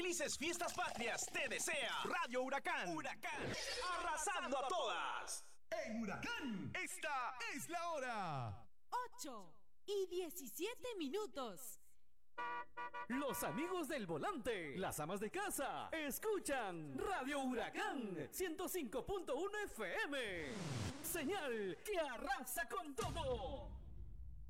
felices fiestas patrias te desea Radio Huracán. Huracán, arrasando a todas. En Huracán, esta es la hora. 8:17. Los amigos del volante, las amas de casa, escuchan Radio Huracán 105.1 FM. Señal que arrasa con todo.